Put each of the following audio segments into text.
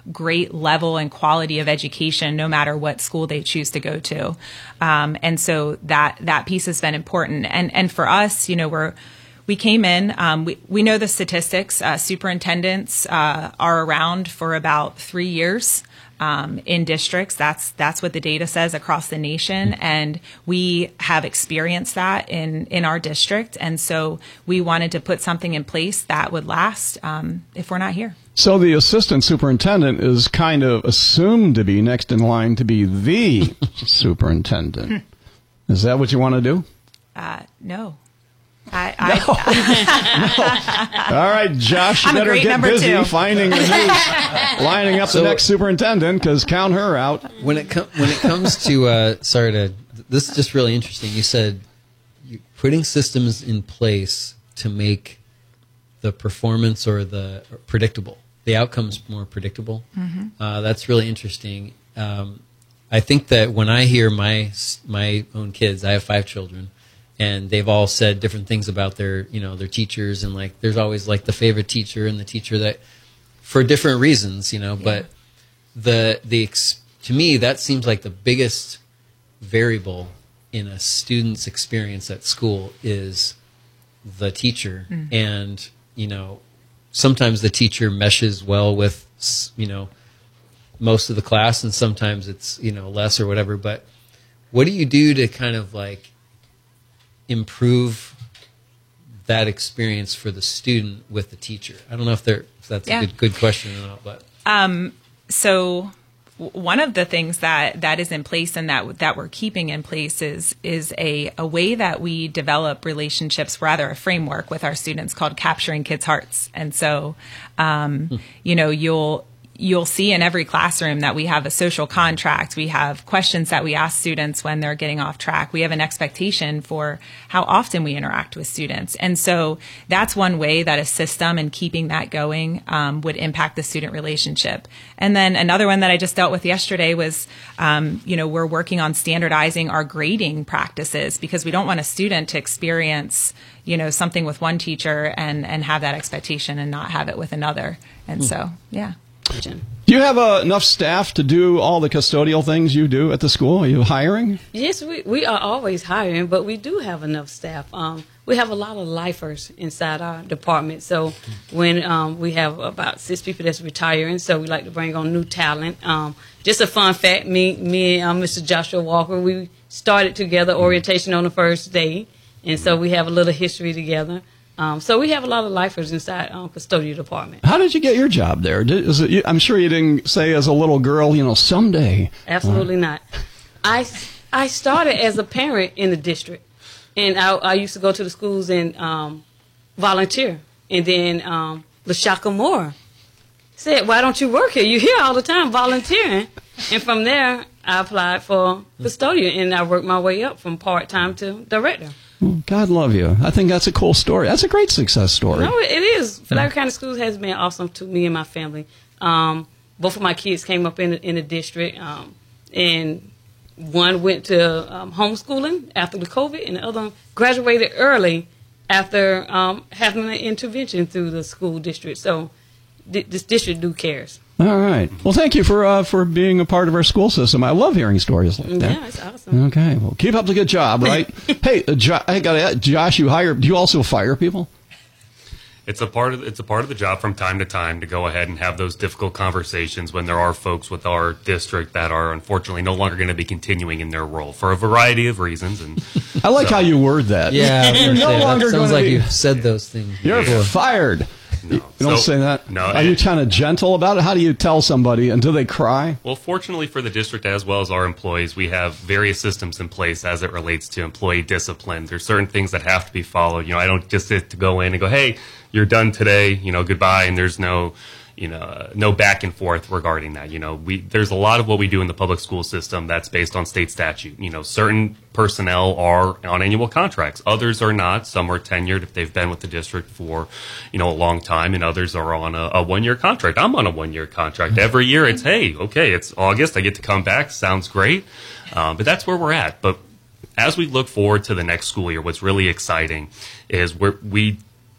great level and quality of education no matter what school they choose to go to. And so that piece has been important. And for us, we came in, we know the statistics. Superintendents are around for about 3 years in districts. That's what the data says across the nation. And we have experienced that in our district. And so we wanted to put something in place that would last if we're not here. So the assistant superintendent is kind of assumed to be next in line to be the superintendent. Is that what you want to do? No. No. All right, Josh, you better get busy finding the news, lining up the next superintendent, because count her out. When it comes to, this is just really interesting. You said you're putting systems in place to make the performance or the outcomes more predictable. Mm-hmm. That's really interesting. I think that when I hear my own kids, I have 5 children, and they've all said different things about their teachers, and like there's always like the favorite teacher and the teacher that for different reasons, but to me that seems like the biggest variable in a student's experience at school is the teacher. Mm-hmm. And sometimes the teacher meshes well with most of the class, and sometimes it's less or whatever. But what do you do to kind of like improve that experience for the student with the teacher? I don't know if that's a good question or not, but so one of the things that is in place and that we're keeping in place is a way that we develop relationships, rather a framework with our students called Capturing Kids' Hearts. And so you'll see in every classroom that we have a social contract. We have questions that we ask students when they're getting off track. We have an expectation for how often we interact with students. And so that's one way that a system and keeping that going would impact the student relationship. And then another one that I just dealt with yesterday was, we're working on standardizing our grading practices, because we don't want a student to experience, something with one teacher and have that expectation and not have it with another. And so, yeah. Do you have enough staff to do all the custodial things you do at the school? Are you hiring? Yes, we are always hiring, but we do have enough staff. We have a lot of lifers inside our department. So when we have about 6 people that's retiring, so we like to bring on new talent. Just a fun fact, me and Mr. Joshua Walker, we started together orientation on the first day, and so we have a little history together. So we have a lot of lifers inside custodial department. How did you get your job there? I'm sure you didn't say as a little girl, someday. Absolutely not. I started as a parent in the district, and I used to go to the schools and volunteer. And then LaShaka Moore said, "Why don't you work here? You're here all the time volunteering." And from there, I applied for custodian, and I worked my way up from part-time to director. God love you. I think that's a cool story. That's a great success story. No, it is. Philadelphia County Schools has been awesome to me and my family. Both of my kids came up in the district, and one went to homeschooling after the COVID, and the other one graduated early after having an intervention through the school district. So this district cares. All right. Well, thank you for being a part of our school system. I love hearing stories like that. Yeah, it's awesome. Okay. Well, keep up the good job, right? Hey, I got to ask, Josh, do you also fire people? It's a part of the job from time to time to go ahead and have those difficult conversations when there are folks with our district that are unfortunately no longer going to be continuing in their role for a variety of reasons. And I like how you word that. Yeah, you're no longer sounds like you've said those things. You're fired. No. You don't say that? No. Are you kind of gentle about it? How do you tell somebody, and do they cry? Well, fortunately for the district as well as our employees, we have various systems in place as it relates to employee discipline. There's certain things that have to be followed. I don't just get to go in and go, "Hey, you're done today, goodbye," and there's no back and forth regarding that. There's a lot of what we do in the public school system that's based on state statute. Certain personnel are on annual contracts. Others are not. Some are tenured if they've been with the district for, a long time, and others are on a 1-year contract. I'm on a 1-year contract. Every year it's, hey, okay, it's August. I get to come back. Sounds great. But that's where we're at. But as we look forward to the next school year, what's really exciting is we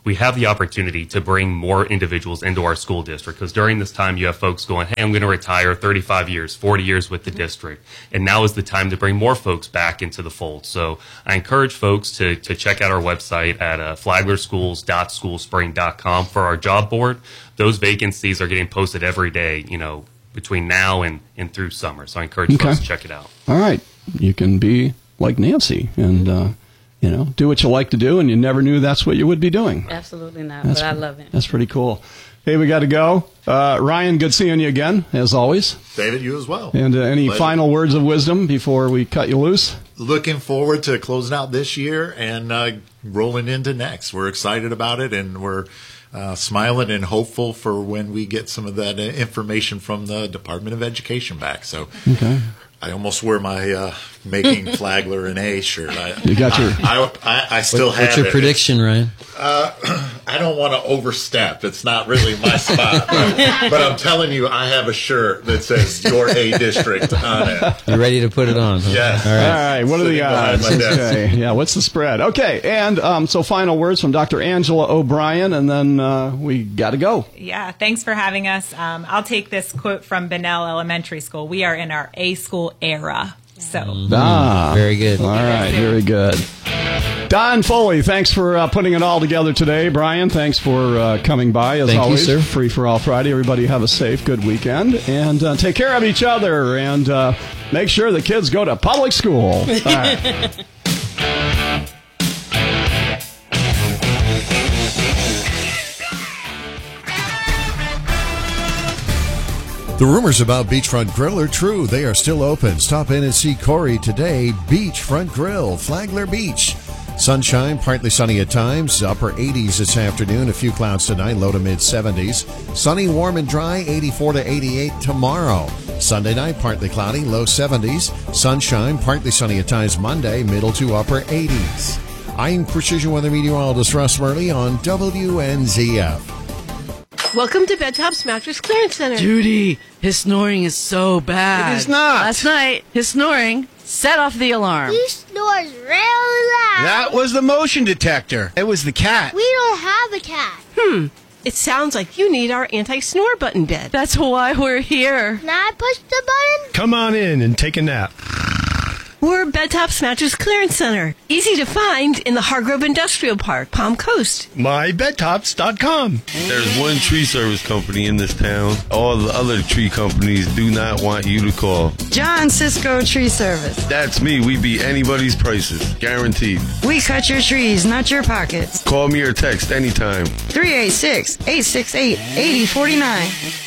we have the opportunity to bring more individuals into our school district, because during this time you have folks going, hey, I'm going to retire 35 years, 40 years with the district, and now is the time to bring more folks back into the fold. So I encourage folks to check out our website at flaglerschools.schoolspring.com for our job board. Those vacancies are getting posted every day, between now and through summer. So I encourage folks to check it out. All right. You can be like Nancy and, do what you like to do, and you never knew that's what you would be doing. Absolutely not, but I love it. That's pretty cool. Hey, we got to go. Ryan, good seeing you again, as always. David, you as well. And any final words of wisdom before we cut you loose? Looking forward to closing out this year and rolling into next. We're excited about it, and we're smiling and hopeful for when we get some of that information from the Department of Education back. So I almost wear my Making Flagler an A shirt. You got your... I still have it. What's your prediction, Ryan? I don't want to overstep. It's not really my spot. But I'm telling you, I have a shirt that says your A district on it. You ready to put it on? Huh? Yes. All right. What are the odds? Okay. Yeah, what's the spread? Okay, and so final words from Dr. Angela O'Brien, and then we got to go. Yeah, thanks for having us. I'll take this quote from Bunnell Elementary School. We are in our A school era. So very good. All right, very good. Don Foley, thanks for putting it all together today. Brian, thanks for coming by, as always. You, sir. Free for All Friday. Everybody have a safe, good weekend. And take care of each other. And make sure the kids go to public school. All right. The rumors about Beachfront Grill are true. They are still open. Stop in and see Corey today. Beachfront Grill, Flagler Beach. Sunshine, partly sunny at times. Upper 80s this afternoon. A few clouds tonight, low to mid 70s. Sunny, warm and dry, 84 to 88 tomorrow. Sunday night, partly cloudy, low 70s. Sunshine, partly sunny at times Monday, middle to upper 80s. I'm Precision Weather Meteorologist Russ Murley on WNZF. Welcome to Bedtop's Mattress Clearance Center. Judy, his snoring is so bad. It is not. Last night, his snoring set off the alarm. He snores really loud. That was the motion detector. It was the cat. We don't have a cat. It sounds like you need our anti-snore button bed. That's why we're here. Can I push the button? Come on in and take a nap. We're Bedtop's Mattress Clearance Center. Easy to find in the Hargrove Industrial Park, Palm Coast. MyBedtops.com. There's one tree service company in this town. All the other tree companies do not want you to call. John Cisco Tree Service. That's me. We beat anybody's prices. Guaranteed. We cut your trees, not your pockets. Call me or text anytime. 386-868-8049.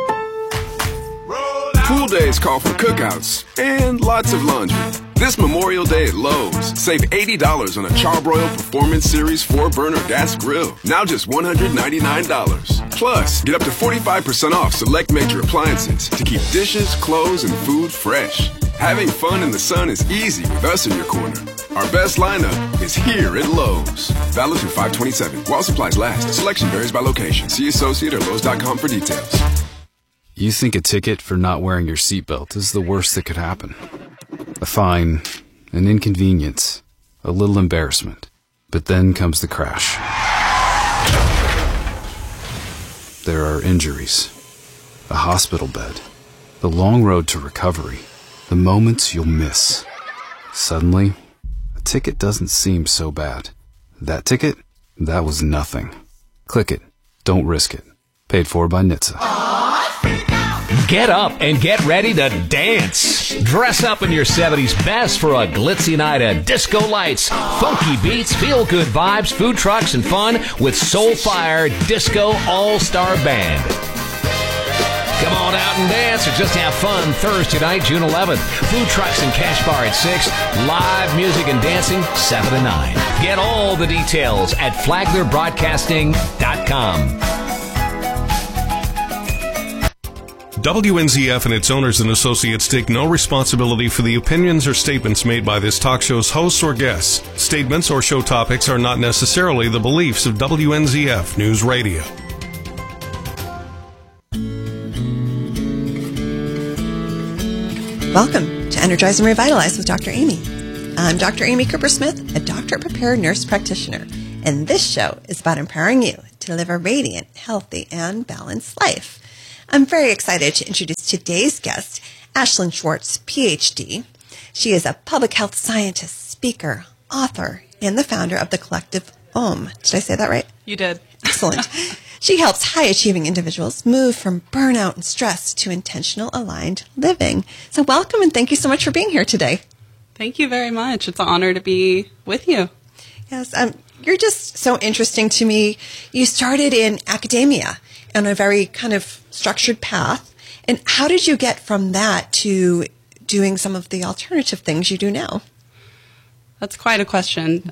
Pool days call for cookouts and lots of laundry. This Memorial Day at Lowe's, save $80 on a Charbroil Performance Series 4-burner gas grill. Now just $199. Plus, get up to 45% off select major appliances to keep dishes, clothes, and food fresh. Having fun in the sun is easy with us in your corner. Our best lineup is here at Lowe's. Valid through 5/27. While supplies last. Selection varies by location. See associate or Lowe's.com for details. You think a ticket for not wearing your seatbelt is the worst that could happen. A fine, an inconvenience, a little embarrassment. But then comes the crash. There are injuries, a hospital bed, the long road to recovery, the moments you'll miss. Suddenly, a ticket doesn't seem so bad. That ticket? That was nothing. Click it. Don't risk it. Paid for by NHTSA. Get up and get ready to dance. Dress up in your 70s best for a glitzy night of disco lights, funky beats, feel-good vibes, food trucks, and fun with Soulfire Disco All-Star Band. Come on out and dance or just have fun Thursday night, June 11th. Food trucks and cash bar at 6. Live music and dancing 7 to 9. Get all the details at flaglerbroadcasting.com. WNZF and its owners and associates take no responsibility for the opinions or statements made by this talk show's hosts or guests. Statements or show topics are not necessarily the beliefs of WNZF News Radio. Welcome to Energize and Revitalize with Dr. Amy. I'm Dr. Amy Cooper-Smith, a doctor-prepared nurse practitioner, and this show is about empowering you to live a radiant, healthy, and balanced life. I'm very excited to introduce today's guest, Ashlyn Schwartz, PhD. She is a public health scientist, speaker, author, and the founder of the collective OM. Did I say that right? You did. Excellent. She helps high-achieving individuals move from burnout and stress to intentional, aligned living. So welcome, and thank you so much for being here today. Thank you very much. It's an honor to be with you. Yes, you're just so interesting to me. You started in academia on a very kind of structured path. And how did you get from that to doing some of the alternative things you do now? That's quite a question.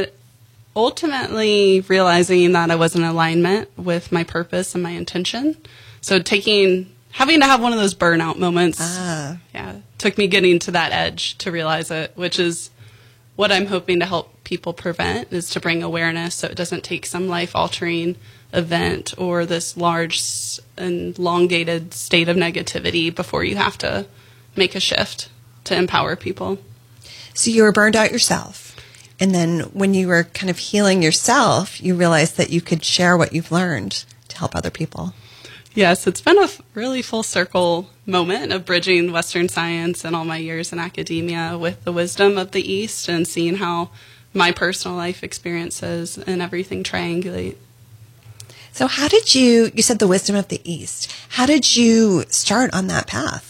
Ultimately realizing that I was in alignment with my purpose and my intention. So having to have one of those burnout moments, took me getting to that edge to realize it, which is what I'm hoping to help people prevent, is to bring awareness so it doesn't take some life-altering event or this large and elongated state of negativity before you have to make a shift to empower people. So you were burned out yourself. And then when you were kind of healing yourself, you realized that you could share what you've learned to help other people. Yes, it's been a really full circle moment of bridging Western science and all my years in academia with the wisdom of the East and seeing how my personal life experiences and everything triangulate. So how did you said the wisdom of the East, how did you start on that path?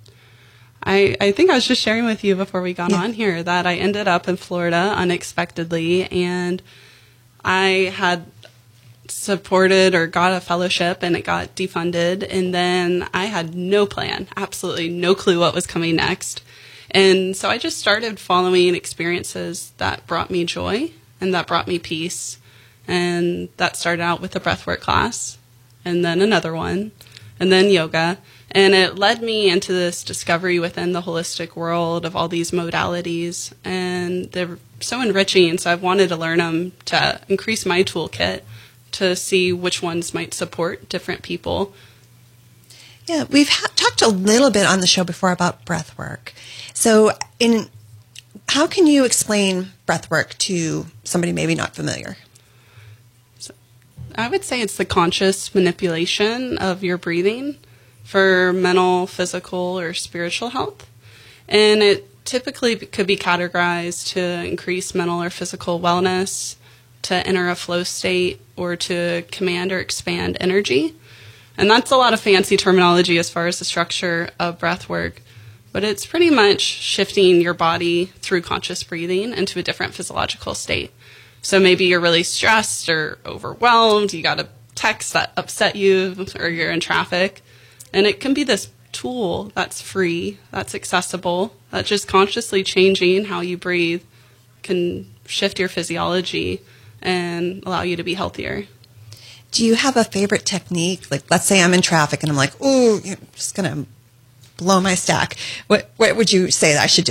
I think I was just sharing with you before we got on here that I ended up in Florida unexpectedly, and I had supported or got a fellowship and it got defunded, and then I had no plan, absolutely no clue what was coming next. And so I just started following experiences that brought me joy and that brought me peace. And that started out with a breathwork class, and then another one, and then yoga. And it led me into this discovery within the holistic world of all these modalities. And they're so enriching, so I've wanted to learn them to increase my toolkit to see which ones might support different people. Yeah, we've talked a little bit on the show before about breathwork. So how can you explain breathwork to somebody maybe not familiar? I would say it's the conscious manipulation of your breathing for mental, physical, or spiritual health. And it typically could be categorized to increase mental or physical wellness, to enter a flow state, or to command or expand energy. And that's a lot of fancy terminology as far as the structure of breath work. But it's pretty much shifting your body through conscious breathing into a different physiological state. So maybe you're really stressed or overwhelmed, you got a text that upset you, or you're in traffic. And it can be this tool that's free, that's accessible, that just consciously changing how you breathe can shift your physiology and allow you to be healthier. Do you have a favorite technique? Like, let's say I'm in traffic and I'm like, ooh, you're just going to blow my stack. What would you say that I should do?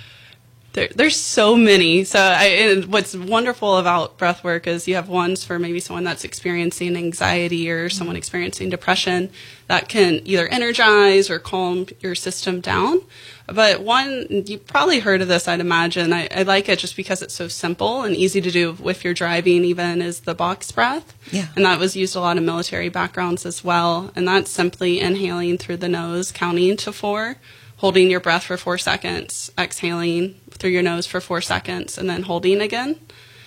There's so many. So what's wonderful about breath work is you have ones for maybe someone that's experiencing anxiety or someone experiencing depression that can either energize or calm your system down. But one, you've probably heard of this, I'd imagine. I like it just because it's so simple and easy to do if you're driving even, is the box breath. Yeah. And that was used a lot in military backgrounds as well. And that's simply inhaling through the nose, counting to 4, holding your breath for 4 seconds, exhaling through your nose for 4 seconds, and then holding again.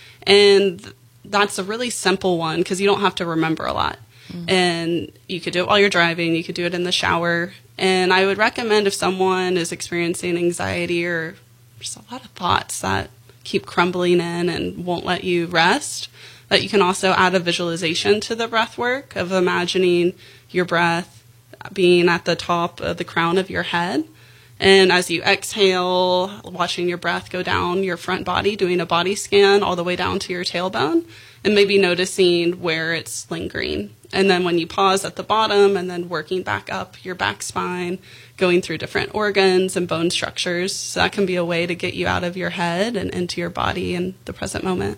And that's a really simple one because you don't have to remember a lot. And you could do it while you're driving. You could do it in the shower. And I would recommend if someone is experiencing anxiety or just a lot of thoughts that keep crumbling in and won't let you rest, that you can also add a visualization to the breath work of imagining your breath being at the top of the crown of your head. And as you exhale, watching your breath go down your front body, doing a body scan all the way down to your tailbone, and maybe noticing where it's lingering. And then when you pause at the bottom and then working back up your back spine, going through different organs and bone structures. So that can be a way to get you out of your head and into your body in the present moment.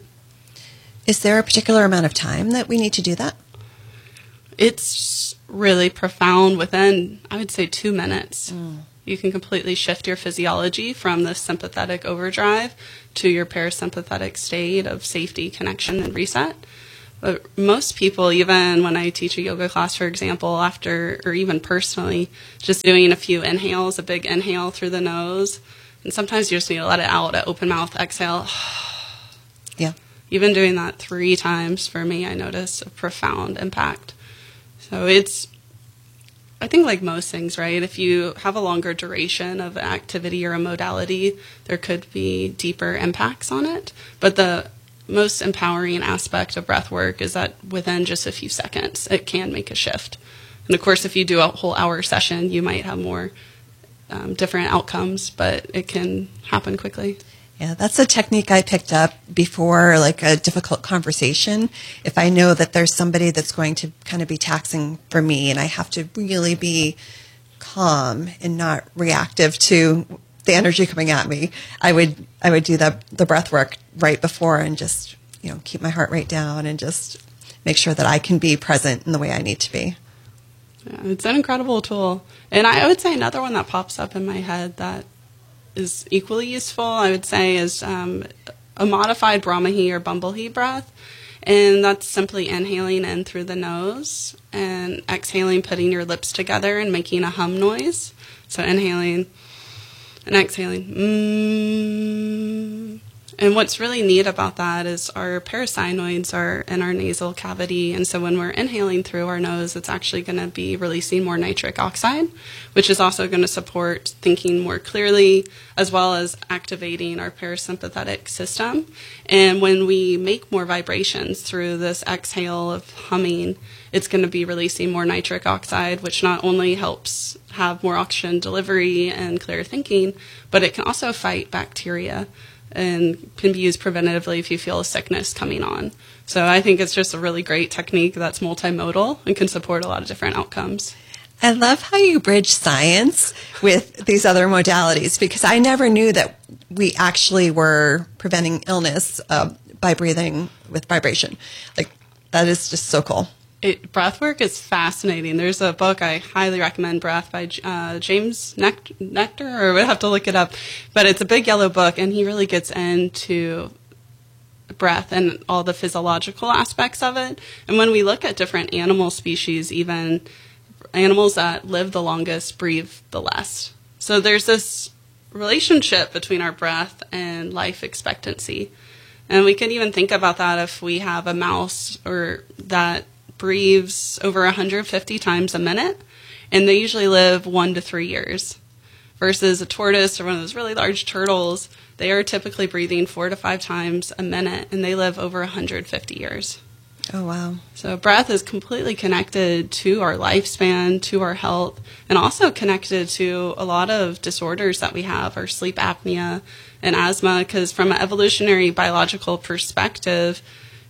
Is there a particular amount of time that we need to do that? It's really profound within, I would say, 2 minutes. You can completely shift your physiology from the sympathetic overdrive to your parasympathetic state of safety, connection, and reset. But most people, even when I teach a yoga class, for example, after, or even personally, just doing a few inhales, a big inhale through the nose, and sometimes you just need to let it out, an open mouth exhale. Yeah. Even doing that 3 times for me, I notice a profound impact. So I think like most things, right? If you have a longer duration of an activity or a modality, there could be deeper impacts on it. But the most empowering aspect of breath work is that within just a few seconds, it can make a shift. And of course, if you do a whole hour session, you might have more different outcomes, but it can happen quickly. Yeah, that's a technique I picked up before, like a difficult conversation. If I know that there's somebody that's going to kind of be taxing for me and I have to really be calm and not reactive to the energy coming at me, I would do the breath work right before and just, keep my heart rate down and just make sure that I can be present in the way I need to be. Yeah, it's an incredible tool. And I would say another one that pops up in my head that is equally useful, I would say, is a modified Brahmahi or Bumblebee breath. And that's simply inhaling in through the nose and exhaling, putting your lips together and making a hum noise. So inhaling and exhaling. And what's really neat about that is our parasynoids are in our nasal cavity, and so when we're inhaling through our nose, it's actually going to be releasing more nitric oxide, which is also going to support thinking more clearly, as well as activating our parasympathetic system. And when we make more vibrations through this exhale of humming, it's going to be releasing more nitric oxide, which not only helps have more oxygen delivery and clear thinking, but it can also fight bacteria and can be used preventatively if you feel a sickness coming on. So I think it's just a really great technique that's multimodal and can support a lot of different outcomes. I love how you bridge science with these other modalities, because I never knew that we actually were preventing illness by breathing with vibration. Like, that is just so cool. Breathwork is fascinating. There's a book I highly recommend, Breath, by James Nectar, or we'd have to look it up. But it's a big yellow book, and he really gets into breath and all the physiological aspects of it. And when we look at different animal species, even animals that live the longest breathe the less. So there's this relationship between our breath and life expectancy. And we can even think about that if we have a mouse or that breathes over 150 times a minute, and they usually live 1 to 3 years. Versus a tortoise or one of those really large turtles, they are typically breathing 4 to 5 times a minute, and they live over 150 years. Oh, wow. So breath is completely connected to our lifespan, to our health, and also connected to a lot of disorders that we have, our sleep apnea and asthma, because from an evolutionary biological perspective,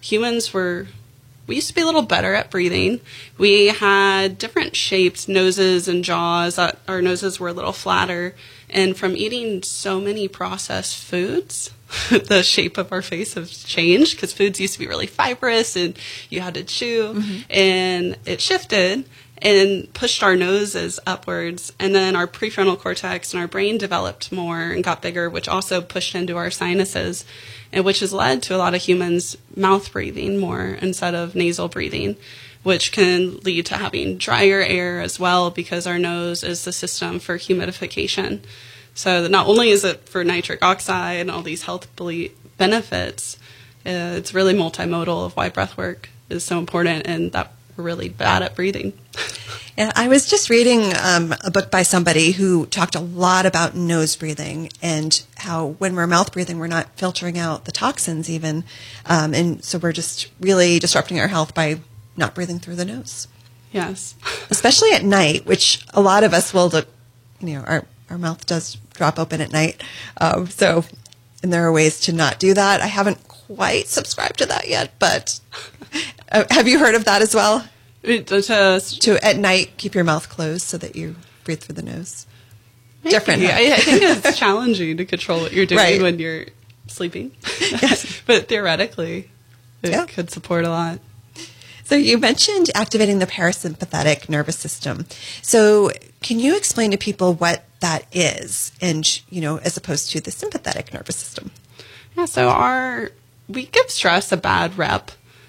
we used to be a little better at breathing. We had different shapes, noses and jaws. Our noses were a little flatter. And from eating so many processed foods, the shape of our face has changed, because foods used to be really fibrous and you had to chew. Mm-hmm. And it shifted and pushed our noses upwards. And then our prefrontal cortex and our brain developed more and got bigger, which also pushed into our sinuses, and which has led to a lot of humans mouth breathing more instead of nasal breathing, which can lead to having drier air as well, because our nose is the system for humidification. So not only is it for nitric oxide and all these health benefits, it's really multimodal of why breath work is so important and that we're really bad at breathing. Yeah, I was just reading a book by somebody who talked a lot about nose breathing and how when we're mouth breathing, we're not filtering out the toxins even. And so we're just really disrupting our health by not breathing through the nose. Yes. Especially at night, which a lot of us will, our mouth does drop open at night. And there are ways to not do that. I haven't quite subscribed to that yet, but have you heard of that as well? To at night keep your mouth closed so that you breathe through the nose. Maybe. Different. I think it's challenging to control what you're doing right. when you're sleeping. Yes. But theoretically, it could support a lot. So you mentioned activating the parasympathetic nervous system. So can you explain to people what that is, and, as opposed to the sympathetic nervous system. Yeah, so we give stress a bad rep,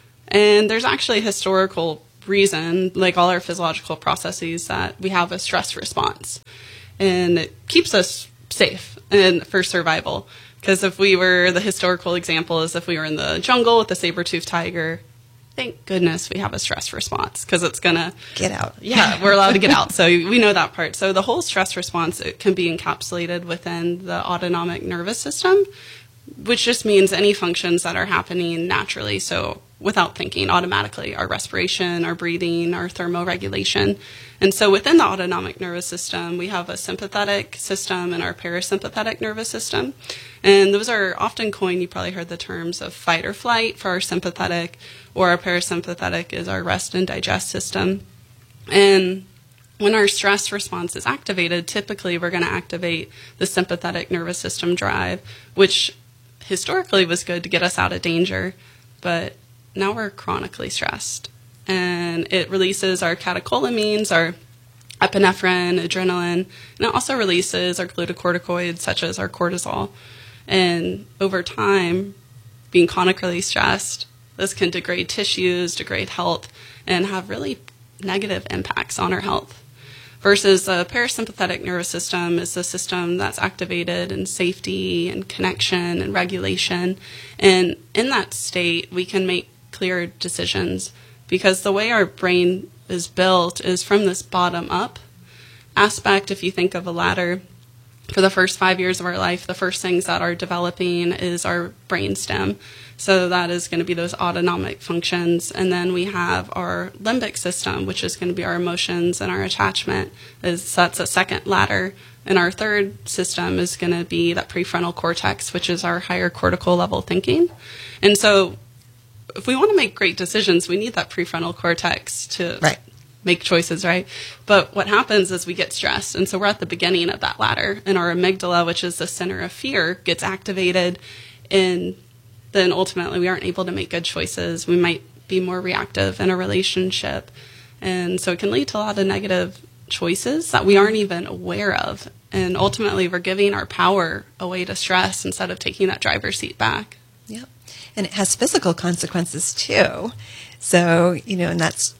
and there's actually a historical reason, like all our physiological processes, that we have a stress response, and it keeps us safe and for survival. Because the historical example is if we were in the jungle with a saber-toothed tiger, thank goodness we have a stress response, because it's going to get out. Yeah, we're allowed to get out. So we know that part. So the whole stress response, it can be encapsulated within the autonomic nervous system, which just means any functions that are happening naturally. So without thinking, automatically, our respiration, our breathing, our thermoregulation. And so within the autonomic nervous system, we have a sympathetic system and our parasympathetic nervous system. And those are often coined, you probably heard the terms of fight or flight for our sympathetic, or our parasympathetic is our rest and digest system. And when our stress response is activated, typically we're going to activate the sympathetic nervous system drive, which historically was good to get us out of danger, but now we're chronically stressed. And it releases our catecholamines, our epinephrine, adrenaline, and it also releases our glucocorticoids, such as our cortisol. And over time, being chronically stressed, this can degrade tissues, degrade health, and have really negative impacts on our health. Versus the parasympathetic nervous system is the system that's activated in safety and connection and regulation. And in that state, we can make clear decisions, because the way our brain is built is from this bottom-up aspect. If you think of a ladder, for the first 5 years of our life, the first things that are developing is our brainstem. So that is going to be those autonomic functions. And then we have our limbic system, which is going to be our emotions and our attachment. That's a second ladder. And our third system is going to be that prefrontal cortex, which is our higher cortical level thinking. And so if we want to make great decisions, we need that prefrontal cortex to make choices, right? But what happens is we get stressed. And so we're at the beginning of that ladder, and our amygdala, which is the center of fear, gets activated, and then ultimately we aren't able to make good choices. We might be more reactive in a relationship. And so it can lead to a lot of negative choices that we aren't even aware of. And ultimately we're giving our power away to stress instead of taking that driver's seat back. Yep. And it has physical consequences too. So, and that's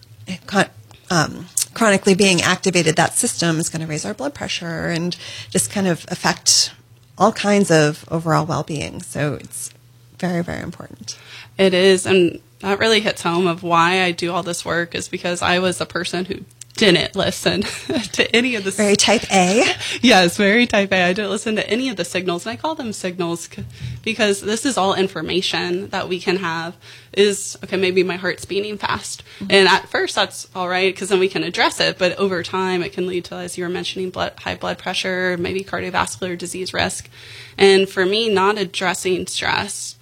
chronically being activated, that system is going to raise our blood pressure and just kind of affect all kinds of overall well-being. So it's very, very important. It is, and that really hits home of why I do all this work, is because I was a person who didn't listen to any of the... Very type A? Yes, very type A. I didn't listen to any of the signals, and I call them signals because this is all information that we can have. Okay, maybe my heart's beating fast. Mm-hmm. And at first that's all right, because then we can address it, but over time it can lead to, as you were mentioning, high blood pressure, maybe cardiovascular disease risk. And for me, not addressing stress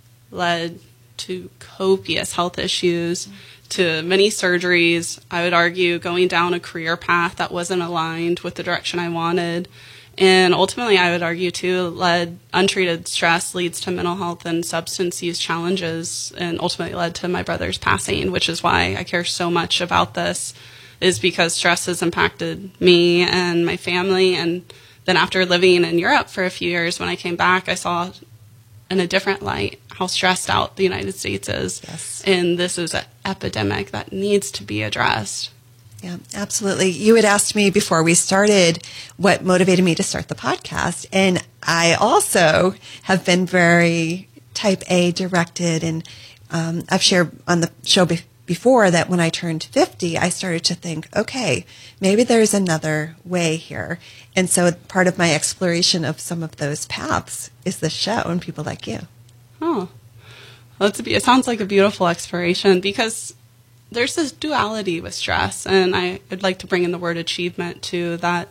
led to copious health issues, to many surgeries. I would argue going down a career path that wasn't aligned with the direction I wanted. And ultimately, I would argue, too, untreated stress leads to mental health and substance use challenges, and ultimately led to my brother's passing, which is why I care so much about this, is because stress has impacted me and my family. And then after living in Europe for a few years, when I came back, I saw in a different light how stressed out the United States is. Yes. And this is an epidemic that needs to be addressed. Yeah, absolutely. You had asked me before we started what motivated me to start the podcast. And I also have been very type A directed. And I've shared on the show before that when I turned 50, I started to think, okay, maybe there's another way here. And so part of my exploration of some of those paths is the show and people like you. Oh, well, it sounds like a beautiful exploration, because there's this duality with stress, and I'd like to bring in the word achievement too, that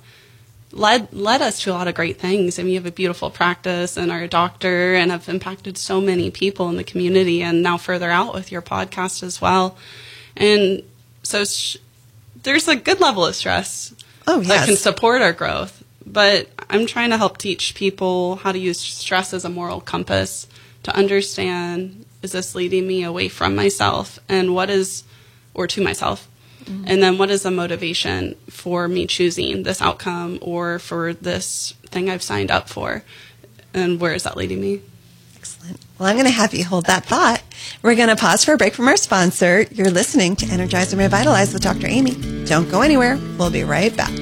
led us to a lot of great things. I mean, you have a beautiful practice and are a doctor and have impacted so many people in the community, and now further out with your podcast as well. And so there's a good level of stress that can support our growth. But I'm trying to help teach people how to use stress as a moral compass to understand, is this leading me away from myself, and to myself? And then what is the motivation for me choosing this outcome or for this thing I've signed up for? And where is that leading me? Excellent. Well, I'm going to have you hold that thought. We're going to pause for a break from our sponsor. You're listening to Energize and Revitalize with Dr. Amy. Don't go anywhere. We'll be right back.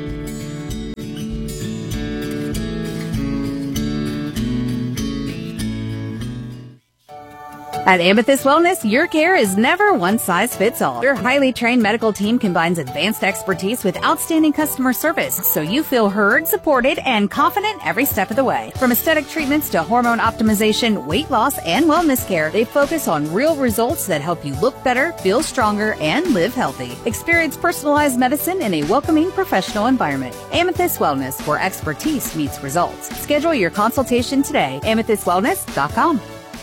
At Amethyst Wellness, your care is never one size fits all. Your highly trained medical team combines advanced expertise with outstanding customer service, so you feel heard, supported, and confident every step of the way. From aesthetic treatments to hormone optimization, weight loss, and wellness care, they focus on real results that help you look better, feel stronger, and live healthy. Experience personalized medicine in a welcoming professional environment. Amethyst Wellness, where expertise meets results. Schedule your consultation today. AmethystWellness.com.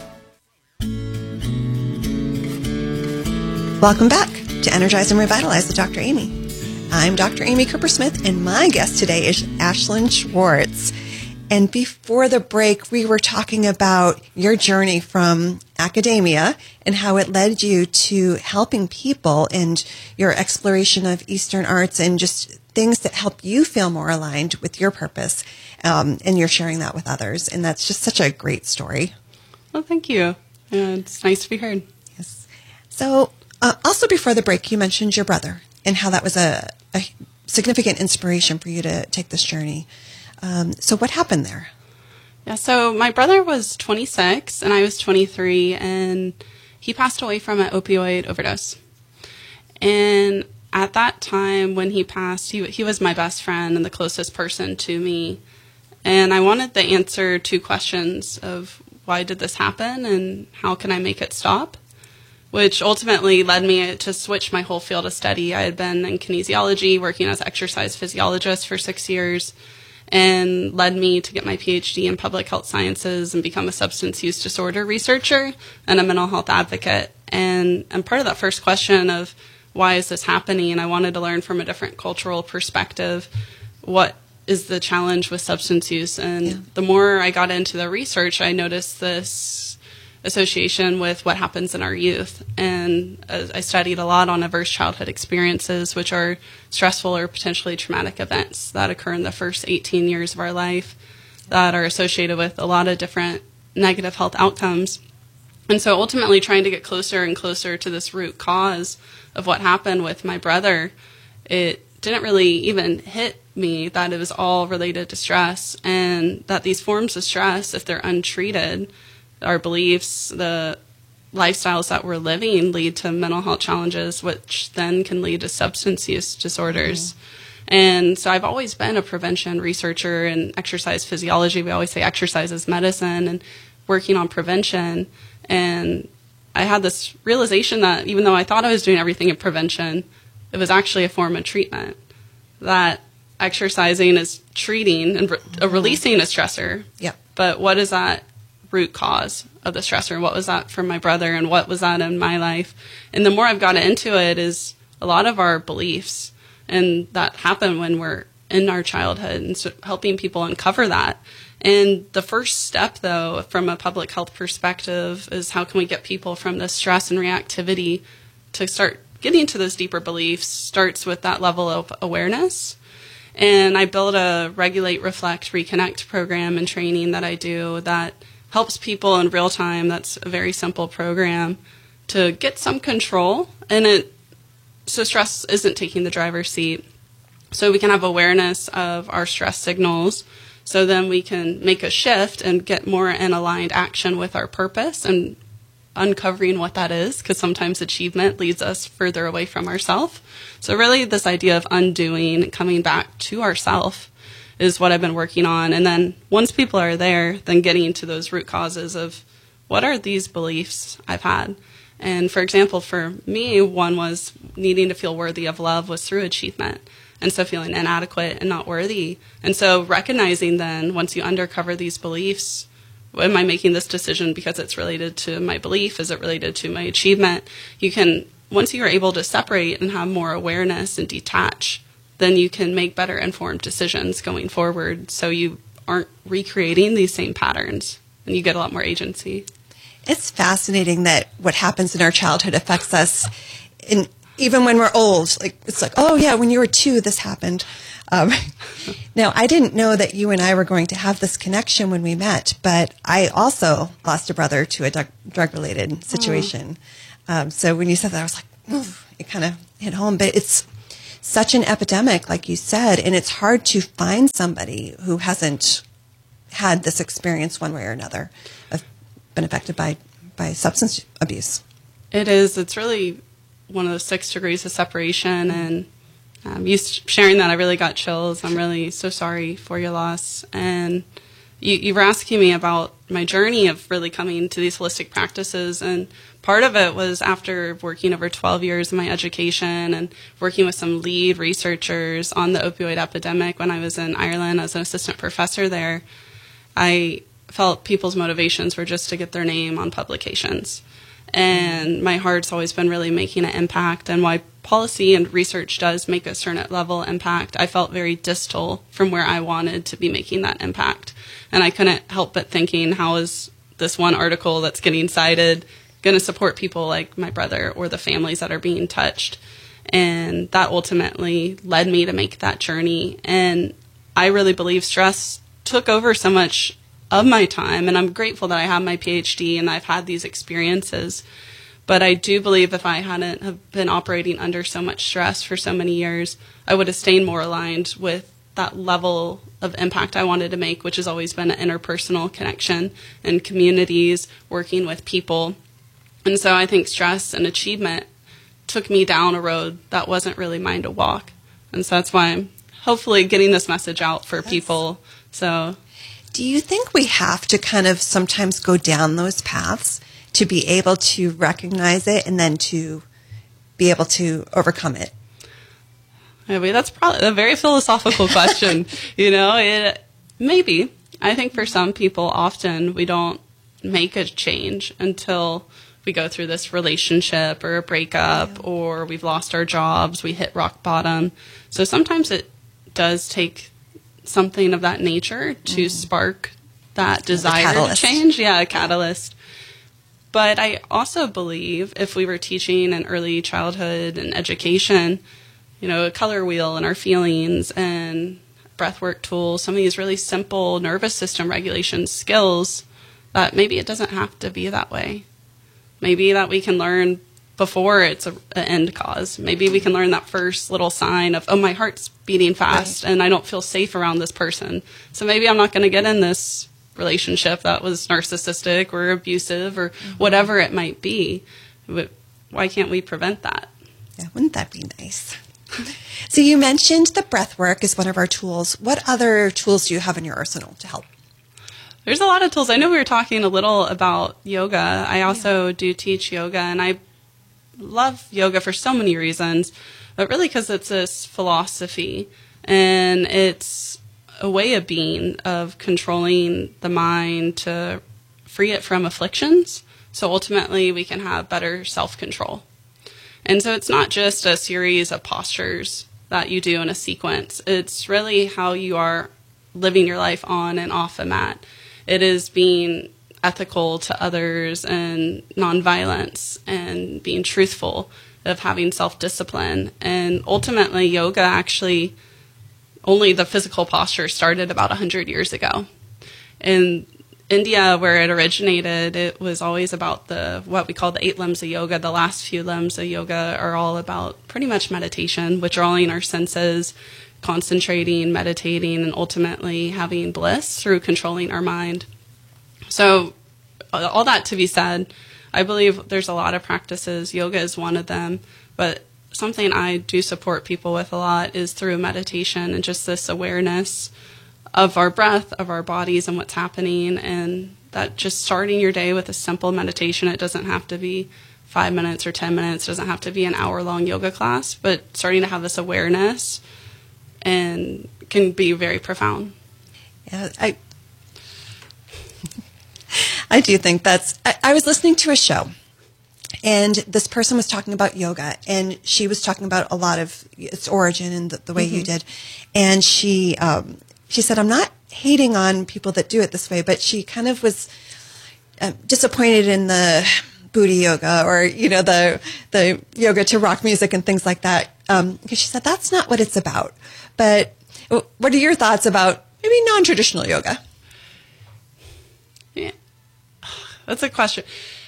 Welcome back to Energize and Revitalize with Dr. Amy. I'm Dr. Amy Cooper-Smith, and my guest today is Ashlyn Schwartz. And before the break, we were talking about your journey from academia and how it led you to helping people and your exploration of Eastern arts and just things that help you feel more aligned with your purpose. And you're sharing that with others. And that's just such a great story. Well, thank you. It's nice to be heard. Yes. So, also before the break, you mentioned your brother and how that was a significant inspiration for you to take this journey. So what happened there? Yeah, so my brother was 26 and I was 23, and he passed away from an opioid overdose. And at that time when he passed, he was my best friend and the closest person to me. And I wanted the answer to questions of why did this happen and how can I make it stop? Which ultimately led me to switch my whole field of study. I had been in kinesiology, working as an exercise physiologist for 6 years, and led me to get my PhD in public health sciences and become a substance use disorder researcher and a mental health advocate. And I'm part of that first question of why is this happening? And I wanted to learn from a different cultural perspective what is the challenge with substance use. And the more I got into the research, I noticed this association with what happens in our youth. And I studied a lot on adverse childhood experiences, which are stressful or potentially traumatic events that occur in the first 18 years of our life that are associated with a lot of different negative health outcomes. And so ultimately trying to get closer and closer to this root cause of what happened with my brother, it didn't really even hit me that it was all related to stress, and that these forms of stress, if they're untreated, our beliefs, the lifestyles that we're living lead to mental health challenges, which then can lead to substance use disorders. And so I've always been a prevention researcher in exercise physiology. We always say exercise is medicine, and working on prevention. And I had this realization that even though I thought I was doing everything in prevention, it was actually a form of treatment. That exercising is treating and releasing a stressor. Yep. But what is that root cause of the stressor? What was that for my brother, and what was that in my life? And the more I've gotten into it is a lot of our beliefs, and that happen when we're in our childhood, and so helping people uncover that. And the first step, though, from a public health perspective, is how can we get people from the stress and reactivity to start getting to those deeper beliefs? Starts with that level of awareness. And I built a Regulate, Reflect, Reconnect program and training that I do that helps people in real time. That's a very simple program to get some control, and so stress isn't taking the driver's seat. So we can have awareness of our stress signals, so then we can make a shift and get more in aligned action with our purpose and uncovering what that is, because sometimes achievement leads us further away from ourselves. So really this idea of undoing and coming back to ourself is what I've been working on. And then once people are there, then getting to those root causes of what are these beliefs I've had. And for example, for me, one was needing to feel worthy of love was through achievement. And so feeling inadequate and not worthy. And so recognizing then, once you uncover these beliefs, am I making this decision because it's related to my belief? Is it related to my achievement? You can, once you're able to separate and have more awareness and detach, then you can make better informed decisions going forward, so you aren't recreating these same patterns, and you get a lot more agency. It's fascinating that what happens in our childhood affects us in even when we're old, like it's like, oh yeah, when you were 2, this happened. Now, I didn't know that you and I were going to have this connection when we met, but I also lost a brother to a drug-related situation. So when you said that, I was like, oof, it kind of hit home. But it's such an epidemic, like you said, and it's hard to find somebody who hasn't had this experience one way or another, of been affected by substance abuse. It is. It's really one of those 6 degrees of separation, and you sharing that, I really got chills. I'm really so sorry for your loss. And you were asking me about my journey of really coming to these holistic practices, and part of it was after working over 12 years in my education and working with some lead researchers on the opioid epidemic when I was in Ireland as an assistant professor there. I felt people's motivations were just to get their name on publications. And my heart's always been really making an impact, and why policy and research does make a certain level impact, I felt very distal from where I wanted to be making that impact. And I couldn't help but thinking, how is this one article that's getting cited going to support people like my brother or the families that are being touched? And that ultimately led me to make that journey. And I really believe stress took over so much of my time, and I'm grateful that I have my PhD and I've had these experiences. But I do believe if I hadn't have been operating under so much stress for so many years, I would have stayed more aligned with that level of impact I wanted to make, which has always been an interpersonal connection in communities, working with people. And so I think stress and achievement took me down a road that wasn't really mine to walk. And so that's why I'm hopefully getting this message out for people. So, do you think we have to kind of sometimes go down those paths to be able to recognize it and then to be able to overcome it? I mean, that's probably a very philosophical question. Maybe. I think for some people, often we don't make a change until we go through this relationship or a breakup, or we've lost our jobs, we hit rock bottom. So sometimes it does take something of that nature to spark that desire to change. Yeah, a catalyst. But I also believe if we were teaching in early childhood and education, a color wheel and our feelings and breathwork tools, some of these really simple nervous system regulation skills, that maybe it doesn't have to be that way. Maybe that we can learn before it's an end cause. Maybe we can learn that first little sign of, oh, my heart's beating fast and I don't feel safe around this person. So maybe I'm not going to get in this relationship that was narcissistic or abusive or whatever it might be. But why can't we prevent that? Yeah, wouldn't that be nice? So you mentioned the breath work is one of our tools. What other tools do you have in your arsenal to help? There's a lot of tools. I know we were talking a little about yoga. I also do teach yoga, and I love yoga for so many reasons, but really because it's this philosophy and it's a way of being, of controlling the mind to free it from afflictions. So ultimately we can have better self-control. And so it's not just a series of postures that you do in a sequence. It's really how you are living your life on and off a mat. It is being ethical to others and nonviolence and being truthful, of having self-discipline. And ultimately, yoga actually, only the physical posture started about 100 years ago. In India, where it originated, it was always about what we call the 8 limbs of yoga. The last few limbs of yoga are all about pretty much meditation, withdrawing our senses, concentrating, meditating, and ultimately having bliss through controlling our mind. So all that to be said, I believe there's a lot of practices. Yoga is one of them, but something I do support people with a lot is through meditation and just this awareness of our breath, of our bodies and what's happening, and that just starting your day with a simple meditation. It doesn't have to be 5 minutes or 10 minutes. It doesn't have to be an hour-long yoga class, but starting to have this awareness and can be very profound. Yeah, I do think I was listening to a show, and this person was talking about yoga, and she was talking about a lot of its origin and the way you did. And she said, I'm not hating on people that do it this way, but she kind of was disappointed in the booty yoga or, the yoga to rock music and things like that. Because she said that's not what it's about. But what are your thoughts about maybe non-traditional yoga? Yeah. That's a question.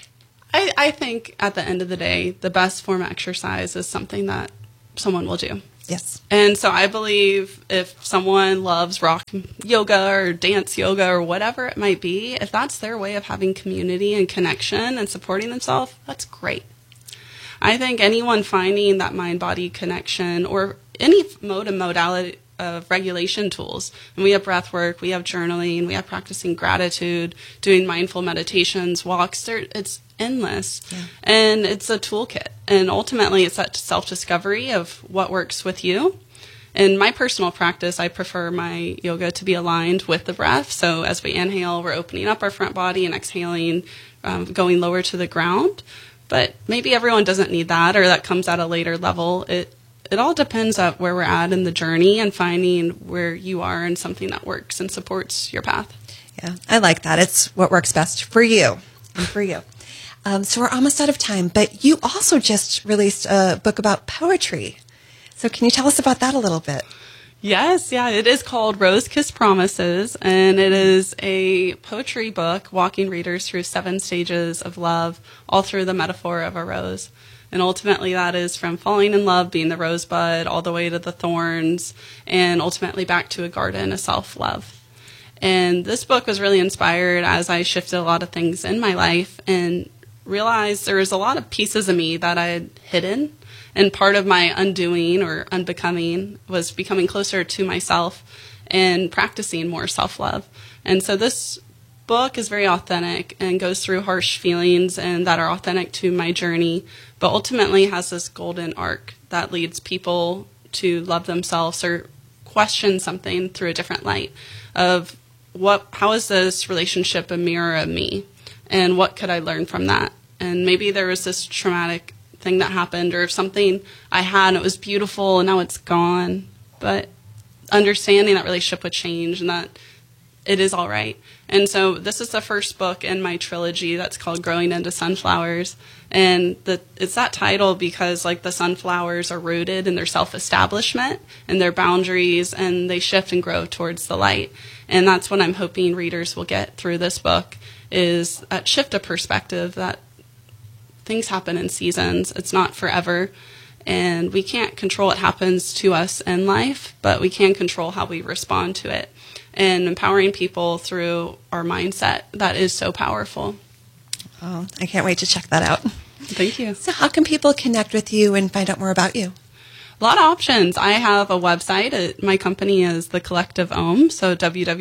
I think at the end of the day, the best form of exercise is something that someone will do. Yes. And so I believe if someone loves rock yoga or dance yoga or whatever it might be, if that's their way of having community and connection and supporting themselves, that's great. I think anyone finding that mind-body connection or any mode and modality of regulation tools, and we have breath work, we have journaling, we have practicing gratitude, doing mindful meditations, walks, it's endless. Yeah. And it's a toolkit. And ultimately, it's that self-discovery of what works with you. In my personal practice, I prefer my yoga to be aligned with the breath. So as we inhale, we're opening up our front body and exhaling, going lower to the ground. But maybe everyone doesn't need that, or that comes at a later level. It all depends on where we're at in the journey and finding where you are in something that works and supports your path. Yeah, I like that. It's what works best for you and for you. So we're almost out of time, but you also just released a book about poetry. So can you tell us about that a little bit? Yes, yeah. It is called Rose Kiss Promises, and it is a poetry book walking readers through 7 stages of love, all through the metaphor of a rose. And ultimately that is from falling in love, being the rosebud, all the way to the thorns, and ultimately back to a garden of self-love. And this book was really inspired as I shifted a lot of things in my life and realized there was a lot of pieces of me that I had hidden. And part of my undoing or unbecoming was becoming closer to myself and practicing more self-love. And so this book is very authentic and goes through harsh feelings and that are authentic to my journey, but ultimately has this golden arc that leads people to love themselves or question something through a different light of how is this relationship a mirror of me, and what could I learn from that? And maybe there was this traumatic thing that happened, or if something I had and it was beautiful and now it's gone, but understanding that relationship would change and that it is all right. And so this is the first book in my trilogy that's called Growing into Sunflowers. And it's that title because the sunflowers are rooted in their self-establishment and their boundaries, and they shift and grow towards the light. And that's what I'm hoping readers will get through this book, is that shift of perspective, that things happen in seasons. It's not forever. And we can't control what happens to us in life, but we can control how we respond to it. And empowering people through our mindset, that is so powerful. Oh, I can't wait to check that out. Thank you. So how can people connect with you and find out more about you? A lot of options. I have a website. My company is The Collective Om, so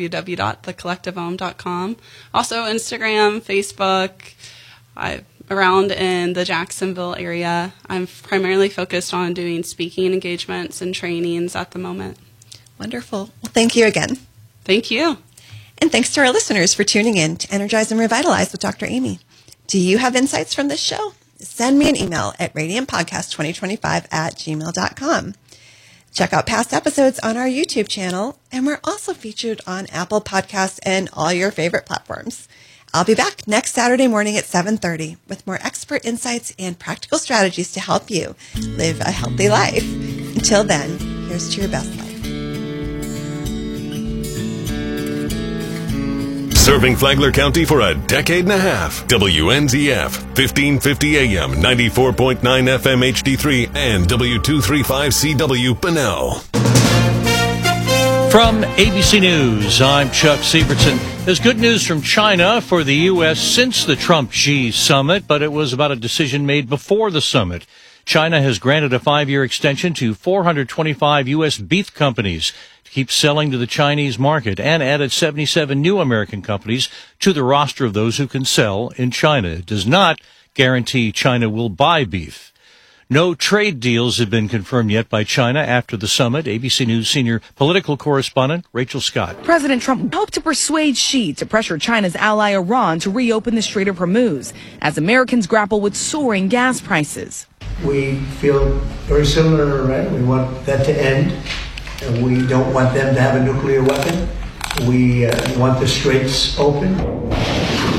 www.thecollectiveom.com. Also Instagram, Facebook. I'm around in the Jacksonville area. I'm primarily focused on doing speaking engagements and trainings at the moment. Wonderful. Well, thank you again. Thank you. And thanks to our listeners for tuning in to Energize and Revitalize with Dr. Amy. Do you have insights from this show? Send me an email at radiantpodcast2025@gmail.com. Check out past episodes on our YouTube channel, and we're also featured on Apple Podcasts and all your favorite platforms. I'll be back next Saturday morning at 7:30 with more expert insights and practical strategies to help you live a healthy life. Until then, here's to your best life. Serving Flagler County for a decade and a half. WNZF, 1550 AM, 94.9 FM HD3, and W235CW Bunnell. From ABC News, I'm Chuck Sievertson. There's good news from China for the U.S. since the Trump-Xi summit, but it was about a decision made before the summit. China has granted a 5-year extension to 425 U.S. beef companies to keep selling to the Chinese market, and added 77 new American companies to the roster of those who can sell in China. It does not guarantee China will buy beef. No trade deals have been confirmed yet by China after the summit. ABC News senior political correspondent Rachel Scott. President Trump hoped to persuade Xi to pressure China's ally Iran to reopen the Strait of Hormuz as Americans grapple with soaring gas prices. We feel very similar to Iran. We want that to end. And we don't want them to have a nuclear weapon. We want the straits open.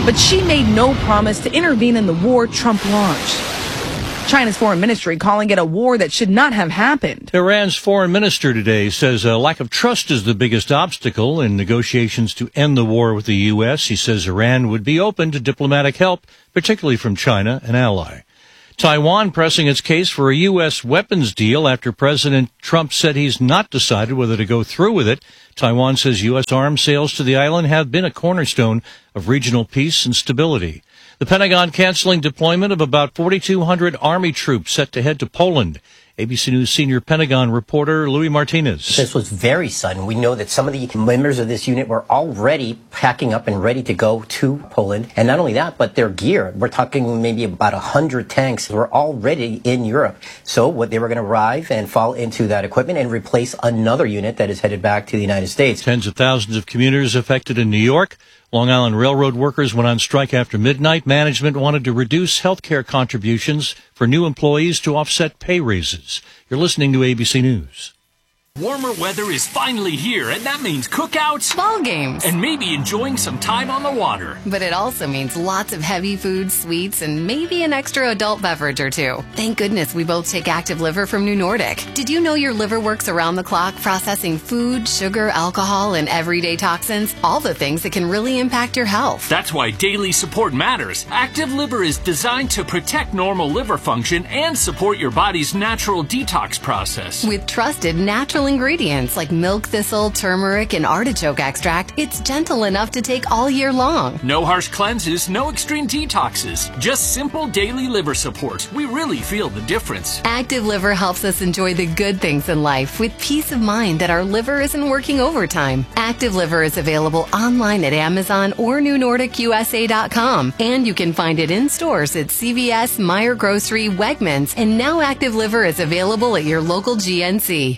but she made no promise to intervene in the war Trump launched. China's foreign ministry calling it a war that should not have happened. Iran's foreign minister today says a lack of trust is the biggest obstacle in negotiations to end the war with the U.S. He says Iran would be open to diplomatic help, particularly from China, an ally. Taiwan pressing its case for a U.S. weapons deal after President Trump said he's not decided whether to go through with it. Taiwan says U.S. arms sales to the island have been a cornerstone of regional peace and stability. The Pentagon canceling deployment of about 4,200 Army troops set to head to Poland. ABC News senior Pentagon reporter Louis Martinez. This was very sudden. We know that some of the members of this unit were already packing up and ready to go to Poland. And not only that, but their gear. We're talking maybe about 100 tanks were already in Europe. So what they were going to arrive and fall into that equipment and replace another unit that is headed back to the United States. Tens of thousands of commuters affected in New York. Long Island Railroad workers went on strike after midnight. Management wanted to reduce health care contributions for new employees to offset pay raises. You're listening to ABC News. Warmer weather is finally here, and that means cookouts, ball games, and maybe enjoying some time on the water. But it also means lots of heavy food, sweets, and maybe an extra adult beverage or two. Thank goodness we both take Active Liver from New Nordic. Did you know your liver works around the clock processing food, sugar, alcohol, and everyday toxins? All the things that can really impact your health. That's why daily support matters. Active Liver is designed to protect normal liver function and support your body's natural detox process. With trusted natural ingredients like milk thistle, turmeric, and artichoke extract, it's gentle enough to take all year long. No harsh cleanses, no extreme detoxes, just simple daily liver support. We really feel the difference. Active Liver helps us enjoy the good things in life with peace of mind that our liver isn't working overtime. Active Liver is available online at Amazon or NewNordicUSA.com, and you can find it in stores at CVS, Meijer Grocery, Wegmans, and now Active Liver is available at your local GNC.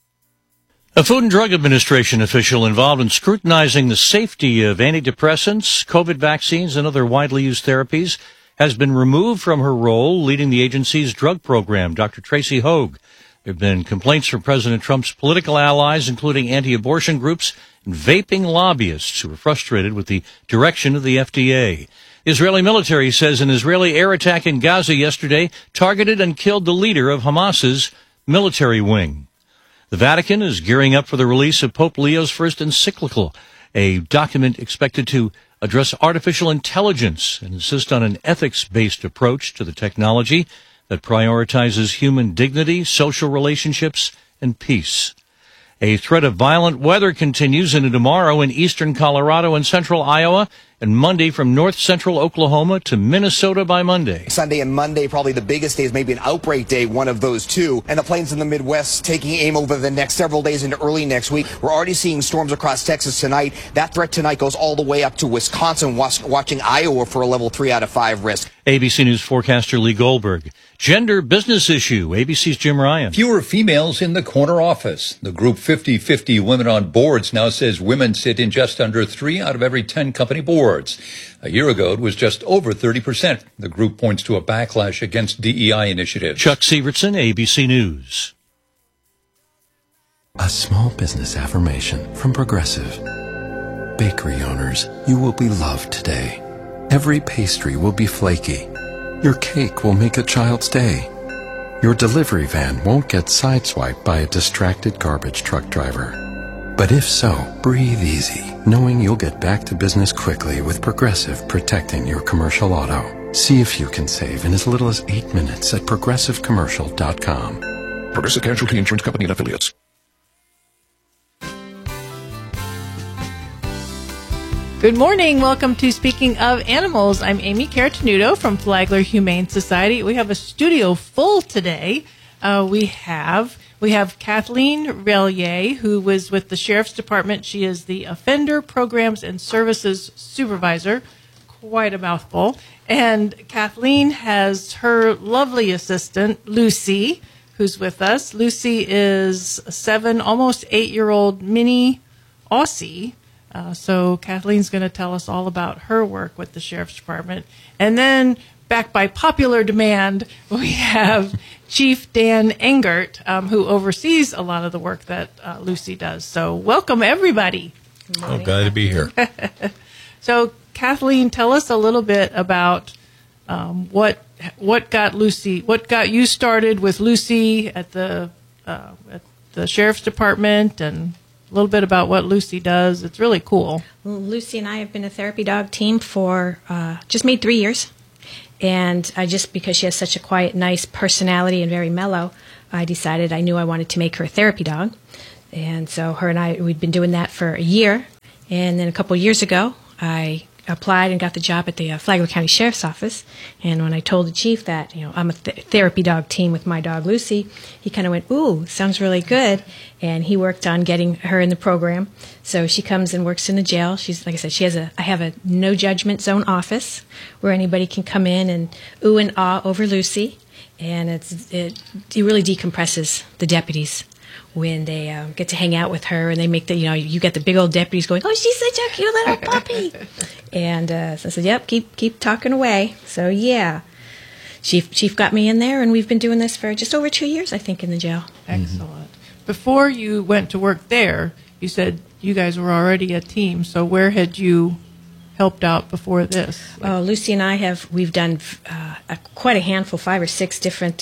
A Food and Drug Administration official involved in scrutinizing the safety of antidepressants, COVID vaccines, and other widely used therapies has been removed from her role leading the agency's drug program. Dr. Tracy Hogue. There have been complaints from President Trump's political allies, including anti-abortion groups and vaping lobbyists who are frustrated with the direction of the FDA. The Israeli military says an Israeli air attack in Gaza yesterday targeted and killed the leader of Hamas's military wing. The Vatican is gearing up for the release of Pope Leo's first encyclical, a document expected to address artificial intelligence and insist on an ethics-based approach to the technology that prioritizes human dignity, social relationships, and peace. A threat of violent weather continues into tomorrow in eastern Colorado and central Iowa, and Monday from north-central Oklahoma to Minnesota by Monday. Sunday and Monday, probably the biggest days, maybe an outbreak day, one of those two. And the plains in the Midwest taking aim over the next several days into early next week. We're already seeing storms across Texas tonight. That threat tonight goes all the way up to Wisconsin, watching Iowa for a level 3 out of 5 risk. ABC News forecaster Lee Goldberg. Gender business issue. ABC's Jim Ryan. Fewer females in the corner office. The group 50/50 Women on Boards now says women sit in just under 3 out of every 10 company boards. A year ago, it was just over 30%. The group points to a backlash against DEI initiatives. Chuck Severson, ABC News. A small business affirmation from Progressive. Bakery owners, you will be loved today. Every pastry will be flaky. Your cake will make a child's day. Your delivery van won't get sideswiped by a distracted garbage truck driver. But if so, breathe easy, knowing you'll get back to business quickly with Progressive protecting your commercial auto. See if you can save in as little as 8 minutes at progressivecommercial.com. Progressive Casualty Insurance Company and Affiliates. Good morning. Welcome to Speaking of Animals. I'm Amy Caratanudo from Flagler Humane Society. We have a studio full today. We have Kathleen Relier, who was with the Sheriff's Department. She is the Offender Programs and Services Supervisor. Quite a mouthful. And Kathleen has her lovely assistant, Lucy, who's with us. Lucy is a 7, almost 8-year-old mini Aussie. So Kathleen's going to tell us all about her work with the Sheriff's Department. And then, back by popular demand, we have Chief Dan Engert, who oversees a lot of the work that Lucy does. So welcome, everybody. Oh, glad to be here. So, Kathleen, tell us a little bit about what got you started with Lucy at the Sheriff's Department, and a little bit about what Lucy does. It's really cool. Well, Lucy and I have been a therapy dog team for just made 3 years. And because she has such a quiet, nice personality and very mellow, I decided I knew I wanted to make her a therapy dog. And so her and we'd been doing that for a year. And then a couple of years ago, I applied and got the job at the Flagler County Sheriff's Office. And when I told the chief that, I'm a therapy dog team with my dog Lucy, he kind of went, ooh, sounds really good. And he worked on getting her in the program. So she comes and works in the jail. She's, like I said, I have a no judgment zone office where anybody can come in and ooh and ah over Lucy. And it really decompresses the deputies when they get to hang out with her, and they make you get the big old deputies going, oh, she's such a cute little puppy. And so I said, yep, keep talking away. So yeah, Chief got me in there, and we've been doing this for just over 2 years, I think, in the jail. Excellent. Before you went to work there, you said you guys were already a team. So where had you helped out before this? Oh, Lucy and we've done quite a handful, 5 or 6 different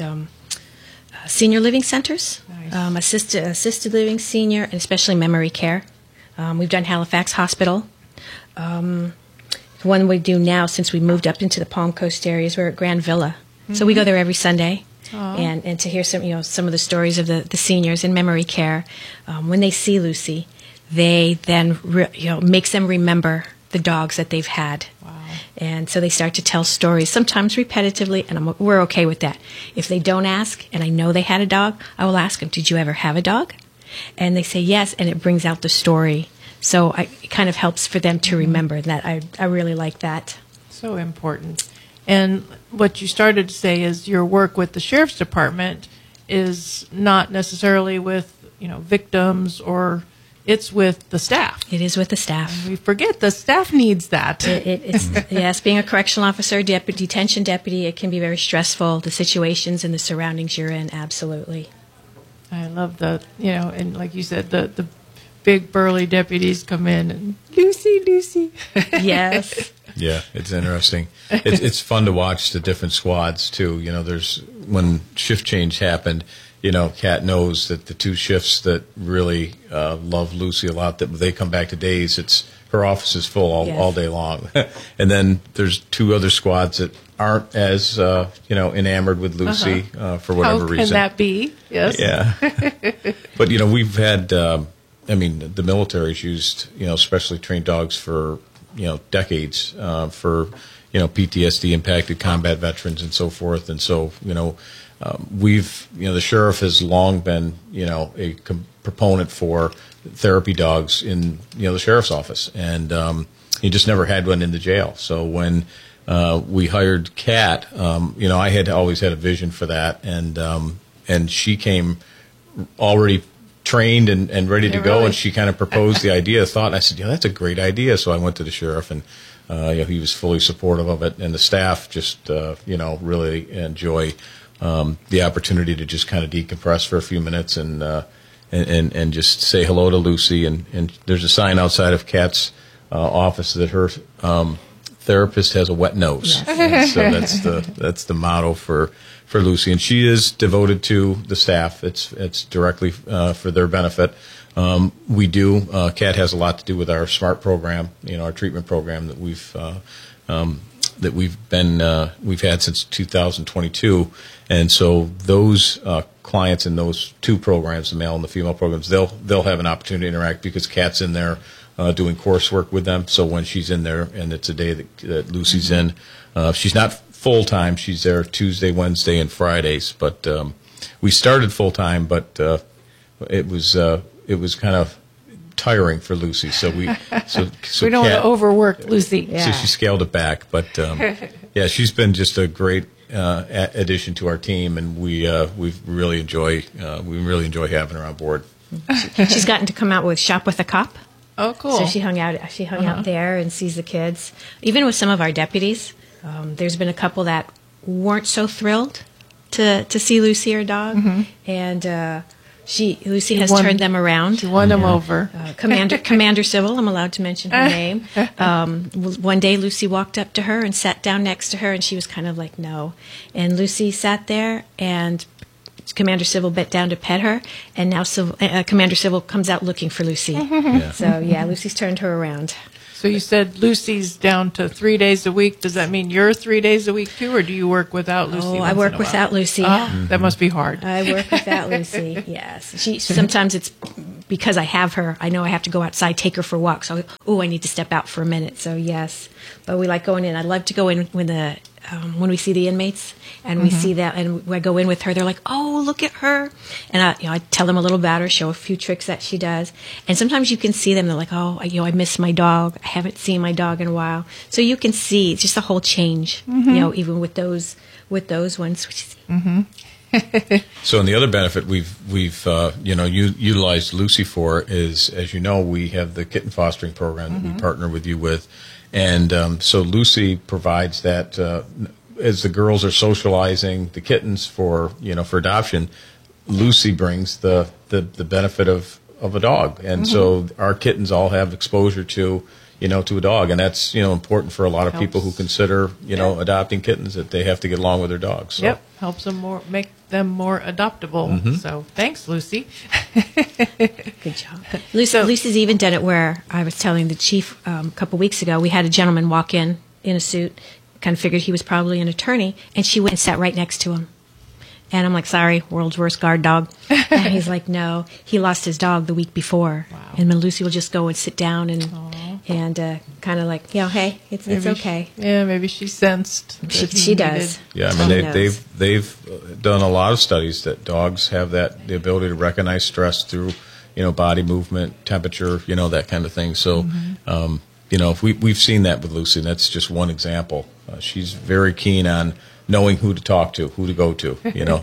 senior living centers. Nice. Assisted living, senior, and especially memory care. We've done Halifax Hospital. The one we do now, since we moved up into the Palm Coast areas, we're at Grand Villa. Mm-hmm. So we go there every Sunday. And to hear some of the stories of the seniors in memory care. When they see Lucy, they then makes them remember the dogs that they've had. Wow. And so they start to tell stories, sometimes repetitively, and we're okay with that. If they don't ask, and I know they had a dog, I will ask them, did you ever have a dog? And they say yes, and it brings out the story. So it kind of helps for them to remember that. I really like that. So important. And what you started to say is your work with the Sheriff's Department is not necessarily with victims, or it's with the staff. It is with the staff. And we forget the staff needs that. It's yes, being a correctional officer, detention deputy, it can be very stressful, the situations and the surroundings you're in, absolutely. I love and like you said, the big burly deputies come in and, Lucy. Yes. Yeah, it's interesting. It's fun to watch the different squads, too. There's when shift change happened, Kat knows that the 2 shifts that really love Lucy a lot, that they come back to days, her office is full all day long. And then there's 2 other squads that aren't as, enamored with Lucy for whatever reason. How can that be? Yes. Yeah. But, we've had, the military's used, specially trained dogs for, decades for, PTSD impacted combat veterans and so forth. And so, the sheriff has long been, a proponent for therapy dogs in, the sheriff's office. And he just never had one in the jail. So when we hired Kat, I had always had a vision for that. And she came already trained and ready to go, and she kind of proposed the idea, thought, and I said, that's a great idea. So I went to the sheriff, and he was fully supportive of it, and the staff just really enjoy the opportunity to just kind of decompress for a few minutes and just say hello to Lucy. And there's a sign outside of Kat's office that her therapist has a wet nose. Yes. So that's the motto for Lucy, and she is devoted to the staff. It's directly for their benefit. We do. Kat has a lot to do with our SMART program, our treatment program that we've had since 2022, and so those clients in those 2 programs, the male and the female programs, they'll have an opportunity to interact because Kat's in there doing coursework with them. So when she's in there, and it's a day that Lucy's in, she's not full time. She's there Tuesday, Wednesday, and Fridays. But we started full time, but it was kind of tiring for Lucy. So we we don't want to overwork Lucy. So she scaled it back. But she's been just a great addition to our team, and we really enjoy having her on board. She's gotten to come out with Shop with a Cop. Oh, cool! So she hung out there and sees the kids. Even with some of our deputies, there's been a couple that weren't so thrilled to see Lucy, her dog, and Lucy has turned them around. She won them over. Commander Civil, I'm allowed to mention her name. One day Lucy walked up to her and sat down next to her, and she was kind of like, no. And Lucy sat there, and Commander Civil bent down to pet her, and now Commander Civil comes out looking for Lucy. So, Lucy's turned her around. So you said Lucy's down to 3 days a week. Does that mean you're 3 days a week too, or do you work without Lucy? Oh, I work without Lucy. That must be hard. I work without Lucy. Yes, sometimes it's because I have her. I know I have to go outside, take her for walks. So, I need to step out for a minute. So yes, but we like going in. I love to go in when we see the inmates and we see that, and I go in with her. They're like, "Oh, look at her," and I tell them a little about her, show a few tricks that she does, and sometimes you can see them. They're like, "Oh, I miss my dog. I haven't seen my dog in a while." So you can see it's just a whole change, even with those ones. Which is So, and the other benefit we've utilized Lucy for is, as you know, we have the kitten fostering program that we partner with you with, and so Lucy provides that as the girls are socializing the kittens for adoption. Lucy brings the benefit of a dog, and so our kittens all have exposure to a dog, and that's important for a lot of people who consider adopting kittens, that they have to get along with their dogs. So. Yep, helps them make them more adoptable. So thanks, Lucy. Good job. Lucy's even done it where I was telling the chief a couple weeks ago. We had a gentleman walk in a suit, kind of figured he was probably an attorney, and she went and sat right next to him. And I'm like, sorry, world's worst guard dog. And he's like, no, he lost his dog the week before. Wow. And then Lucy will just go and sit down and kind of like, hey, it's okay. Maybe she sensed. She does. Yeah, I mean, they've done a lot of studies that dogs have the ability to recognize stress through, body movement, temperature, that kind of thing. So, we've seen that with Lucy, and that's just one example. She's very keen on knowing who to talk to, who to go to,